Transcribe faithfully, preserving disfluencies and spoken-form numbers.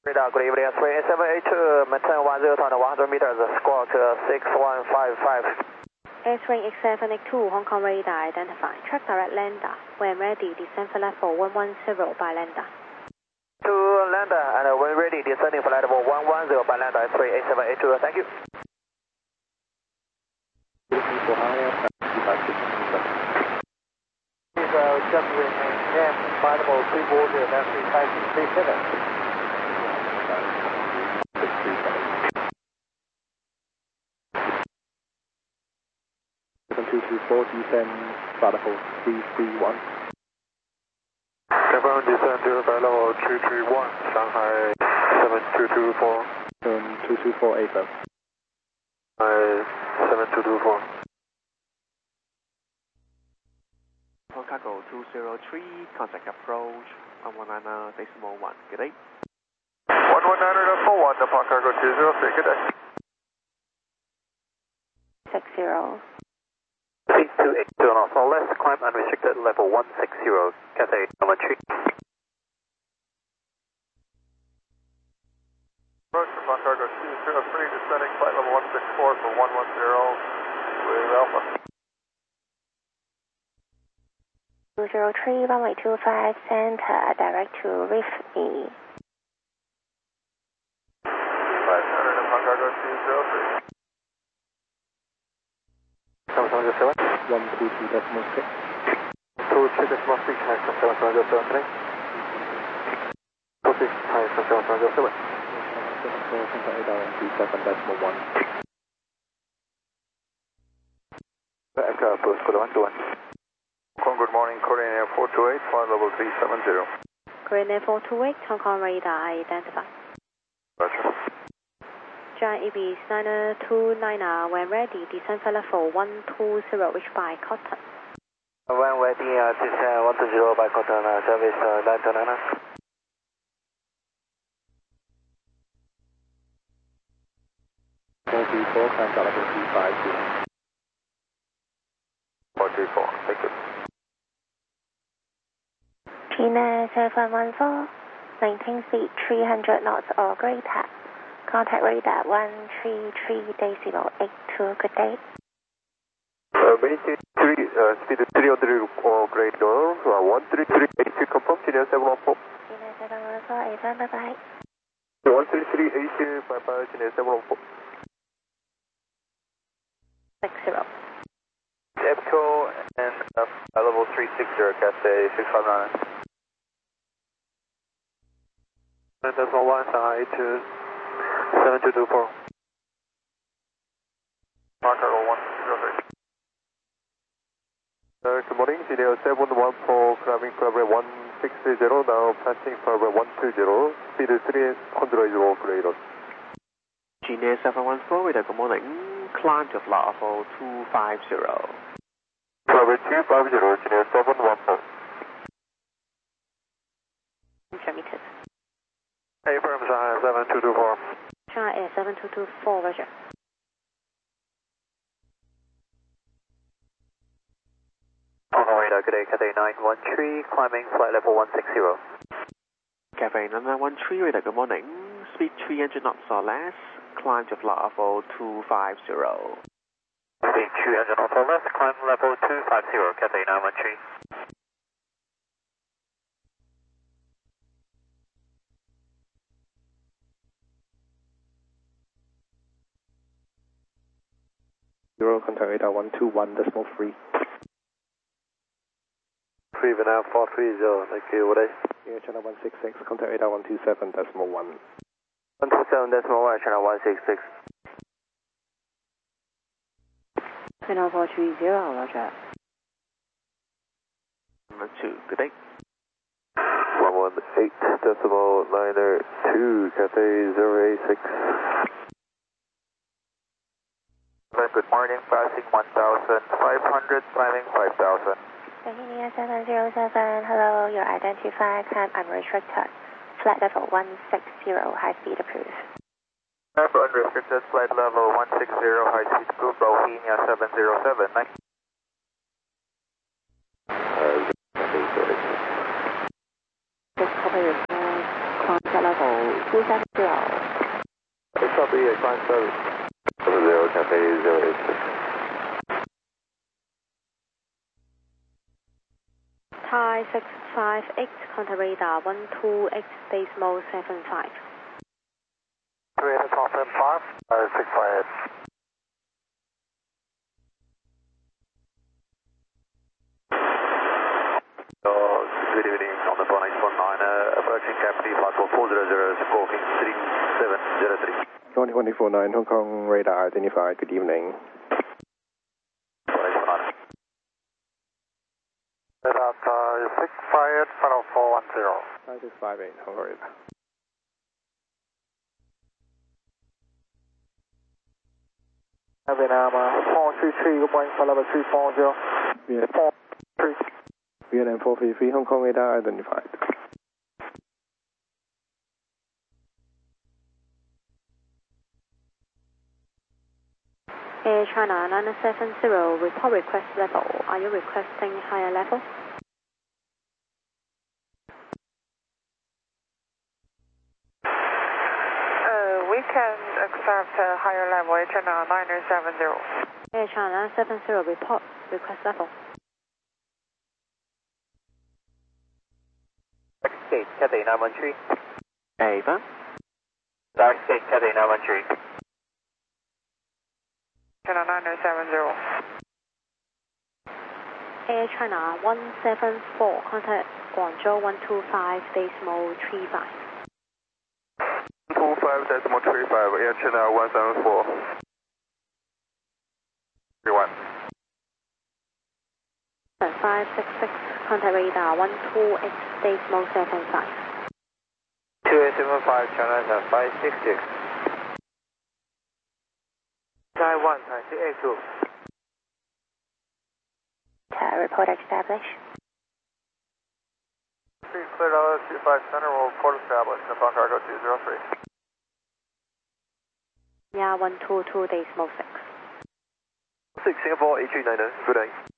Radar, good evening, three eight seven eight two, maintain one zero one hundred meters, squawk six one five five. Airstream X seven eight two, Hong Kong radar identified. Track direct lander. When ready, descend for level one one zero by lander. To lander, and when ready, descending for level one one zero by lander, three eight seven eight two, thank you. Please uh, just remain calm, findable three water, and three taxi, three seven. two two four, descend, level three three one. Confirm descend to level three three one, Shanghai seven two two four. Um, two two four eight seven. Shanghai seven two two four. Cargo two zero three, contact approach one one nine decimal one, good day. one one nine decimal one, depart cargo two zero three, good day. six zero. Please two eight two and also left, climb unrestricted level one six zero, Cathay number three. Approach depart cargo two zero three, descending flight level one six four for one one zero with Alpha. two zero three, runway two five, center, direct to reef E. five hundred, depart cargo two zero three. seven seven zero seven. one two two decimal six. two two decimal six, connection seven seven zero seven three. two six, connection seven seven zero seven. seven four, contact radar one two seven decimal one. Echo Approach, good one two one. Good morning, Korean Air four two eight, flight level three seven zero. Korean Air four two eight, Hong Kong radar identified. Roger. Giant Ibis nine two nine, when ready, descend for level one two zero, reach by Cotton. When ready, uh, descend one two zero by Cotton, uh, service uh, nine two nine. four three four, climb level three five zero. four three four, thank you. China seven one four, maintain speed three hundred knots or greater. Contact radar one three three decimal eight two, good day. Uh, maintain three, uh, speed three hundred or greater, uh, one three three eight two, confirm, China seven one four. China seven one four, eight one, bye bye. one three three eight two, bye bye, China seven one four. six zero. EPCO and uh, level three six zero, Cathay six five nine. Decimal one, Shanghai eight two seven two two four. Park cargo one zero three. Uh, good morning, G D O seven one four, climbing Flight one six zero, now passing Flight one two zero, speed three hundred greater. G N A seven one four, radar, good morning. Climb to level two five zero. Flight two five zero, G D O seven one four. Transmitted. Hey, firm Shanghai seven two two four. Shanghai Air seven two two four, roger. Hong Kong radar, good day, Cathay nine one three, climbing flight level one six zero. Cathay nine one three, radar, good morning. Speed three hundred knots or less. Climb to level two five zero. Speed three hundred knots or less, climb level two five zero, Cathay nine one three. Zero, contact radar one two one decimal three. three Vietnam four three zero, thank you, what is? Air channel one six six, contact radar one two seven decimal one. one two seven decimal one, channel one six six. Vietnam four three zero, roger. Number two, good day. one one eight decimal niner two, Cathay zero eight six. Good morning, passing one thousand five hundred, climbing five thousand. Bohemia seven zero seven, hello, you're identified, climb unrestricted. Flight level one six zero, high speed approved. Number unrestricted, flight level one six zero, high speed approved, Bohemia seven zero seven. Nice. This copy report, contact level two seven zero. Copy, climb service. zero Cafe zero eight six. Thai six five eight, contact radar one two X decimal seven five. three eight confirm five, uh, six five eight. Good evening on the four nine four nine, uh, approaching Capri Passport four zero zero, stroking three seven zero three. one two four nine, Hong Kong radar identified. Good evening. four nine four nine. About uh, six five eight, final four one zero. five six five eight, Hong Kong radar. Vietnam uh, four three three, good morning, for level three four zero. Vietnam four three. Vietnam four three three, Hong Kong radar identified. Air China nine seven zero, report request level. Are you requesting higher level? Uh, we can accept a higher level, Air China nine seven zero. Air China nine seven zero, report request level. State, Cathay nine one three. Ava. Dark State, Cathay nine one three. China nine seven zero. Air China one seven four, contact Guangzhou one two five decimal three five. two five decimal three five, Air China one seven four. three one. five six six, contact radar one two X decimal seven five. two eight seven five, China five six six. Taiwan, taxi eight two. Uh, report established. Three cleared out two five center, will report established, inbound cargo two zero three. Yeah, one two two decimal six. six Singapore eight three nine, good day.